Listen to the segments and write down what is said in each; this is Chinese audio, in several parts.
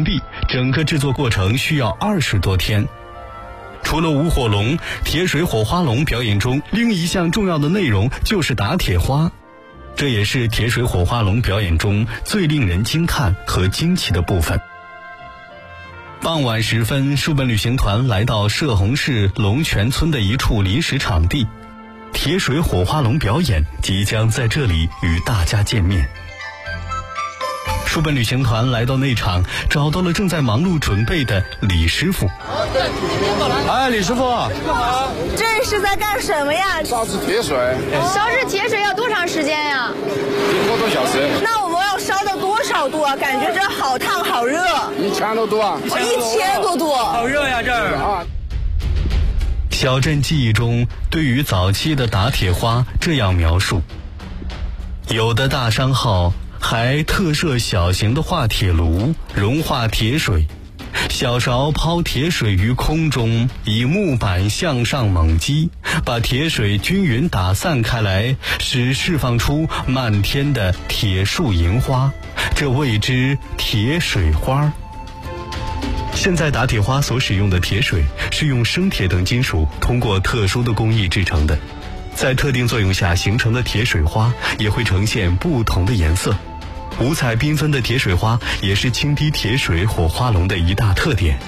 完毕，整个制作过程需要20多天。除了舞火龙，铁水火花龙表演中另一项重要的内容就是打铁花，这也是铁水火花龙表演中最令人惊叹和惊奇的部分。傍晚时分，书本旅行团来到涉洪市龙泉村的一处临时场地，铁水火花龙表演即将在这里与大家见面。书本旅行团来到内场，找到了正在忙碌准备的李师傅。 哎，李师傅， 这是在干什么呀？ 烧制铁水。 烧制铁水要多长时间呀 ？1个多小时。 那我们要烧到多少度啊？感觉这好烫好热。 1000多度啊 ！1000多度， 好热呀这儿啊！ 小镇记忆中对于早期的打铁花这样描述：有的大商号还特设小型的化铁炉，融化铁水，小勺抛铁水于空中，以木板向上猛击，把铁水均匀打散开来，使释放出漫天的铁树银花，这谓之铁水花。现在打铁花所使用的铁水是用生铁等金属通过特殊的工艺制成的，在特定作用下形成的铁水花也会呈现不同的颜色。五彩缤纷的铁水花也是青堤铁水火花龙的一大特点。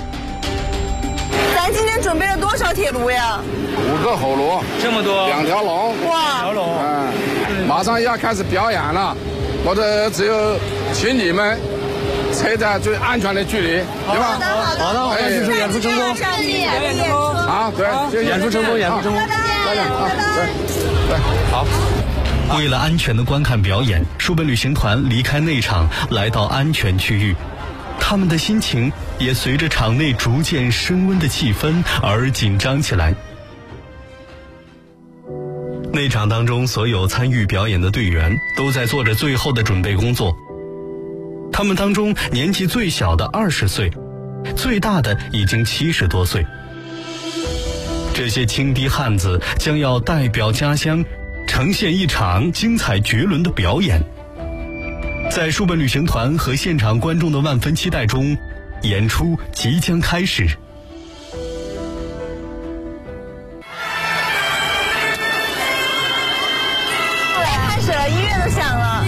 咱今天准备了多少铁炉呀 ？5个火炉， 这么多 ，2条龙， 哇， 条龙， 马上要开始表演了，我这只有请你们车在最安全的距离，对吧？ 好的，祝演出成功， 好，对， 演出成功， 对，好。 为了安全的观看表演，书本旅行团离开内场，来到安全区域。他们的心情也随着场内逐渐升温的气氛而紧张起来。内场当中，所有参与表演的队员都在做着最后的准备工作。他们当中年纪最小的20岁，最大的已经70多岁。这些青堤汉子将要代表家乡呈现一场精彩绝伦的表演。在书本旅行团和现场观众的万分期待中，演出即将开始。 开始了，音乐都响了。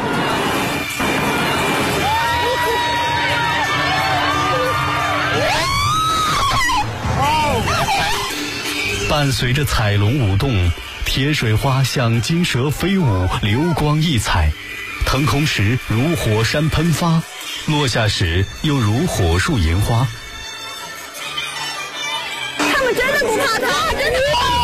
伴随着彩龙舞动，铁水花像金蛇飞舞，流光溢彩，腾空时如火山喷发，落下时又如火树银花。 他们真的不怕它，真的。